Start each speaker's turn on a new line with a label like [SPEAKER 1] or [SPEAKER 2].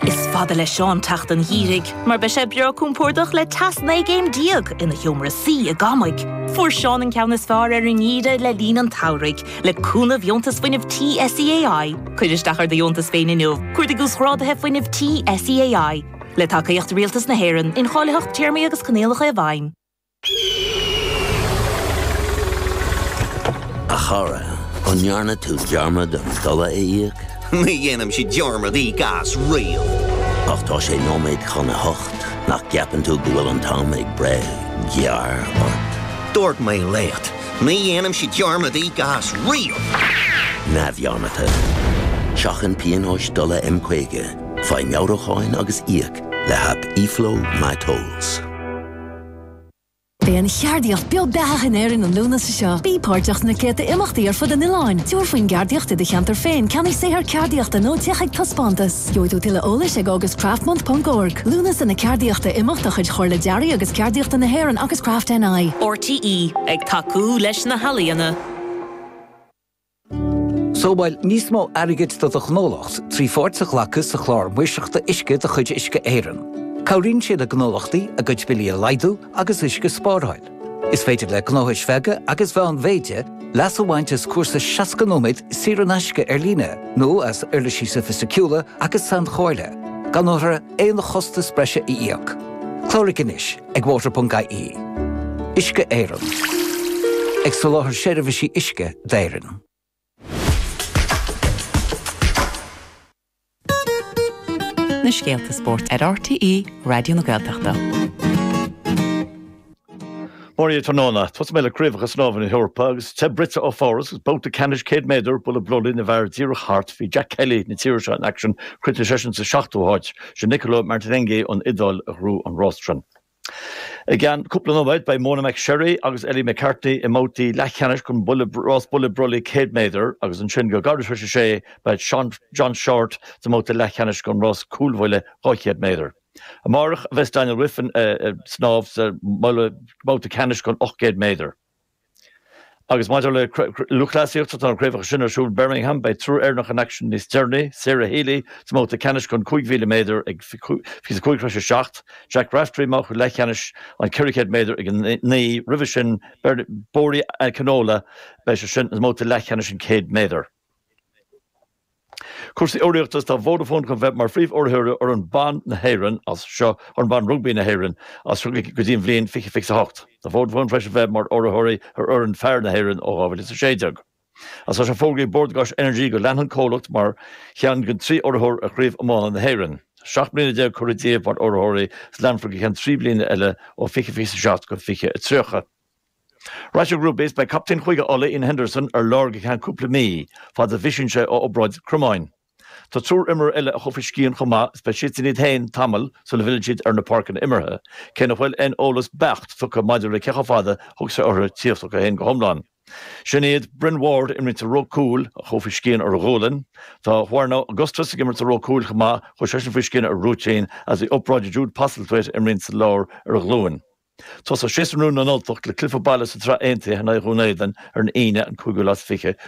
[SPEAKER 1] Is fada le Sean tacht an hírig, mar be sé beo cúmpórdach le tasna géim diag ina hiomra sí a gamaig. Fuair Sean an ceannas fear an íre le lín an taurig, le cúna bhiontas foiineh TSEAI. Cuidir stachar de bhiontas féin inniu, cuidir gus chrádathe foiineh TSEAI. Le tacaíocht rialtas na héireann, in cháileacht tíirmí agus canéalacha a bhain.
[SPEAKER 2] A chara, an nearna tú dearmad an dula éiag.
[SPEAKER 3] Ní dhéanam si dearmad í gas rial.
[SPEAKER 2] Ach tá sé nóméid chuna hocht, nach ceapan tú bhfuil an tám ag bre, gear or...
[SPEAKER 3] Dúirt mé lécht, ní dhéanam si dearmad í gas rial.
[SPEAKER 2] Na bhearnata. Seachan pianóis dula M-Quaige, fai meawracháin agus íag, le hap e-flow my tolls.
[SPEAKER 4] Bé an cheardíocht beag beach in éireann an lúna sa seo. Bí páirteach na céta imachtaí ar fud an iláin. Dúir faoin geardiachta de cheantar féin, ceann sé ar ceardiachta nó techaid taspántas. Joidú tuile ólas ag agus craftmont.org. Lúnas in na ceardiachta imachtach chuid chóir le dearí agus ceardiachta na héireann agus Craft NI.
[SPEAKER 1] RTE ag tacú leis na halaíana.
[SPEAKER 5] Sóbáil níos mó airgid do gnólacht, trí fórta lachas a chlár muiseachta isce de chuid isce éireann. Cabhríonn siad a gnólachtaí a gcuid bilí a laidú agus isce spáráil. Is féidir le gnóthais feige agus bheith an bhéide leas a bhaintes cuasa 6 nóid siar an aisce ar líne, nó as ar le síosa fisiciúla agus san choirle, gan nóthra éon chosta spreise i íoc. Clóric inis ag water.ie. Isce éireann. Ag soláthar séirbhísí isce d'éireann.
[SPEAKER 6] Na scéalta sport ar RTE Radio na Gaeltachta.
[SPEAKER 7] Mórí Tónóna, tuas méile críomhachas nómhan in Europa agus te Brita ó fóras, bóta canis Céad Méadar bula blolí na bhar díreach hart hí Jack Kelly na tíir se an action crite session sa 7 se Nicola Martinenghi an idol a hrú an Rostran. Again, cúpla nóid by Mona McSherry agus Ellie McCartney i mótaí leithcheannis chun Ross Bulla Brolly Céad Méadar agus an sin go gardas sé by John Short sa móta leithcheannis chun Ross Coolmhile Céad Méadar. A marach bheits Daniel Riffin snáb sa móta canis chun 8 Méadar. Agus maidir le luchlaíocht an créimhach sinna siúil Birmingham by trú airnach an action ní Sterney, Sarah Healy, sa móta canis chun 5,000 Méadar ag fi 5 Jack Raftery má chu leithcheannis an 4 Méadar ag ní ribh sin Bórí a Canola bei se sin móta leithcheannis an 1 Méadar. Cuasaí óireachtas tá Vodafone chun bheith mar phríomh-orthuire ar an ban na héireann as seo ar an ban rugby na héireann as go dtíon bhliain 58. Tá Vodafone freis bheith mar orthuirí ar an fear na héireann ó bhfuil is a séideag. As se fógaí Bordgas Energy go leanhan cólacht mar cheann gon 3 orthúir a chríomh amán na héireann. 7 bliana de chuirdíobh mar orthuirí leanfra go cheann 3 bliana eile ó 57 go 53. Russia Group based by Captain Chuige Olle in Henderson ar lorg cheann cúpla mí fad a bhisiún sé ó obráid Cromáin. Tá trúr immer eile a chofiscíon chomá speisiid hain tamil so le village ar na parkin immerthe, cén bhfuil en ólas becht tucha maidir le cecha fada thug sa orthe tíochtach a hain go homláin. Sinnéad Bryn Ward imrit a Rockcool a chofiscíon ar Roland, Tá Huarna Augustus imrit a Rockcool chomá chu sesin fiscíon ar Rútein as the upráid Jude Pasteltwit imrit sa lár ar Glúin. Tás a 6 rún an oltocht le clifa baile sa tra aontaí hena chunéidan ar an 1 an 5 fiche